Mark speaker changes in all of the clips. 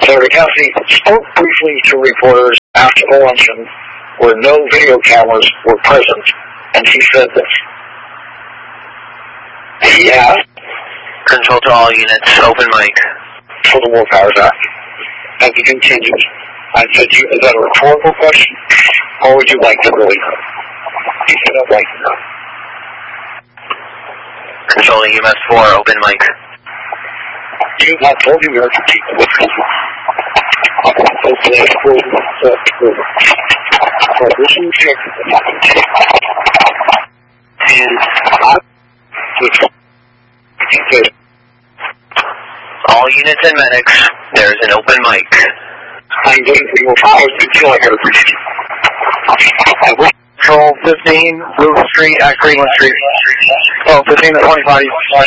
Speaker 1: Senator Cassidy spoke briefly to reporters after the luncheon where no video cameras were present, and he said this. He asked,
Speaker 2: Control to all units, open mic.
Speaker 1: For the War Powers Act. And he continued, I said, is that a rhetorical question, or would you like to really know? He said, I'd like to know.
Speaker 2: Control to EMS 4, open mic.
Speaker 1: You have not told the American people this is
Speaker 2: all units and medics, there's an open mic.
Speaker 1: I'm getting for your powers to feel like I Control 15, Blue Street at Greenland Street. Oh, 15 to 25.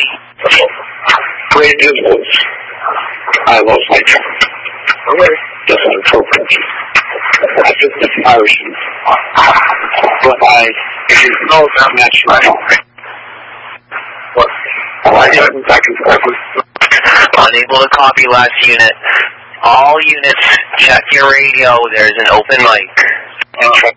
Speaker 1: Great influence. I lost my temper. Okay. That's inappropriate. I just miss Irish. But if you know that match, I don't. What? I can
Speaker 2: Unable to copy last unit. All units, check your radio. There's an open mic.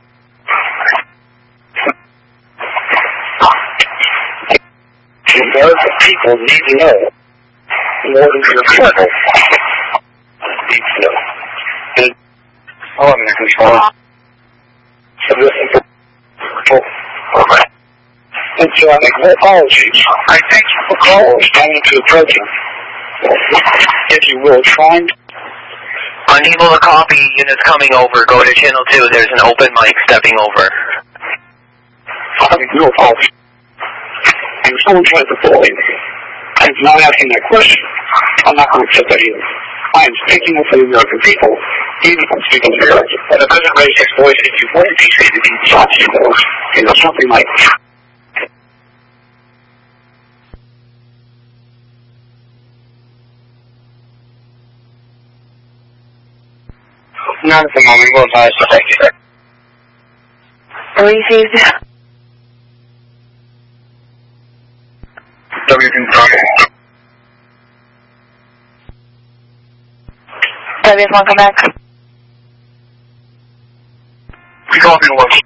Speaker 1: The American people need to know more than your colonel needs to know. And I'm in control. So this is and so I make no apologies. I thank you for calling standing to the president. If you will, trying to...
Speaker 2: Unable to copy, units coming over. Go to channel 2. There's an open mic stepping over.
Speaker 1: I make no apologies. And if someone tries to bully me, I'm not asking that question. I'm not going to accept that either. I am speaking for the American people, even if I'm speaking to American. And the president raised his voice, if you want to teach me to be such, something like... Not at the moment, we'll advise to take it.
Speaker 3: Received.
Speaker 1: WS1, come back. We call me to work.